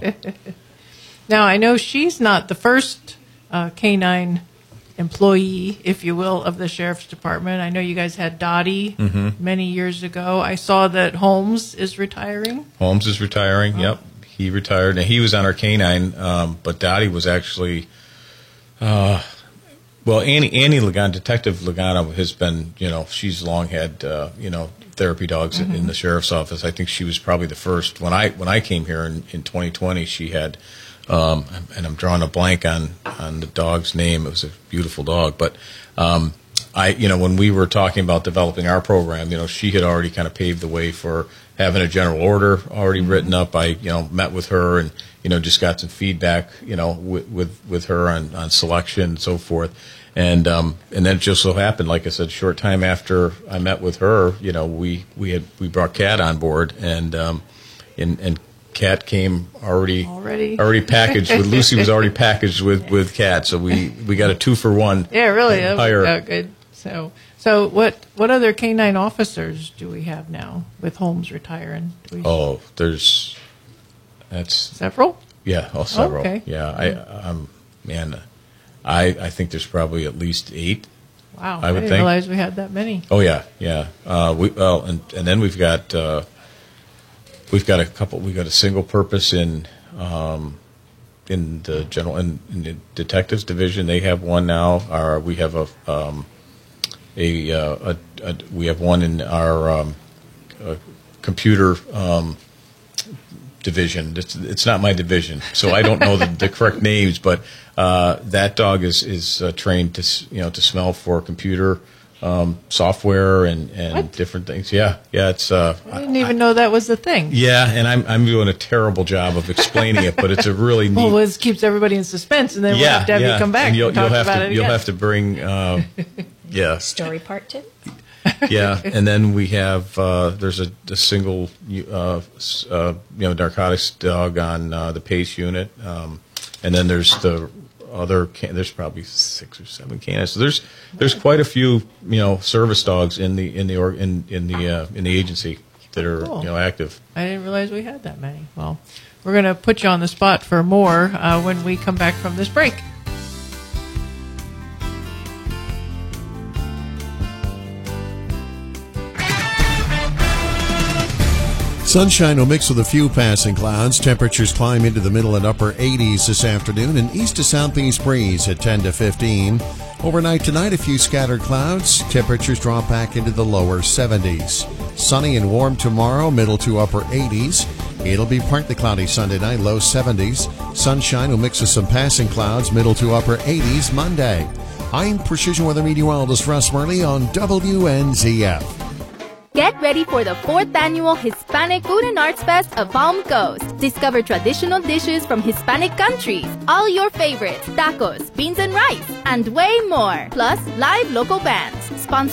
Now, I know she's not the first canine employee, if you will, of the Sheriff's Department. I know you guys had Dottie many years ago. I saw that Holmes is retiring. Holmes is retiring, Yep. He retired, and he was on our canine, but Dottie was actually... Annie Lagana, Detective Lagana has been, she's long had, therapy dogs in the sheriff's office. I think she was probably the first. When I came here in 2020, she had, and I'm drawing a blank on the dog's name. It was a beautiful dog, but when we were talking about developing our program, she had already kind of paved the way for having a general order already written up. I met with her and just got some feedback with her on selection and so forth. And then it just so happened, like I said, short time after I met with her, we brought Kat on board, and Kat came already packaged with Lucy was already packaged with Kat, so we got a 2-for-1. Yeah, really. Hire. Good. So what other canine officers do we have now with Holmes retiring? That's several. Yeah, several. Okay. Yeah, I think there's probably at least 8. Wow, I didn't realize we had that many. Oh yeah. And then we've got a couple. We've got a single purpose in the general in the detectives division. They have one now. We have we have one in our computer division. It's not my division, so I don't know the correct names, but that dog is trained to smell for computer software and different things. Yeah. It's. I didn't even know that was a thing. Yeah, and I'm doing a terrible job of explaining it, but it's a really neat. Well, it keeps everybody in suspense, and then we'll have to have you come back. And you'll talk have about to it you'll again. have to bring. Story part 2. Yeah, and then we have there's a single narcotics dog on the PACE unit, and then there's the other. There's probably 6 or 7 canines. So there's quite a few service dogs in the agency that are Cool. active. I didn't realize we had that many. Well, we're going to put you on the spot for more when we come back from this break. Sunshine will mix with a few passing clouds. Temperatures climb into the middle and upper 80s this afternoon. An east to southeast breeze at 10 to 15. Overnight tonight, a few scattered clouds. Temperatures drop back into the lower 70s. Sunny and warm tomorrow, middle to upper 80s. It'll be partly cloudy Sunday night, low 70s. Sunshine will mix with some passing clouds, middle to upper 80s Monday. I'm Precision Weather Meteorologist Russ Murley on WNZF. Get ready for the 4th annual Hispanic Food and Arts Fest of Palm Coast. Discover traditional dishes from Hispanic countries, all your favorites, tacos, beans and rice, and way more. Plus, live local bands. Sponsored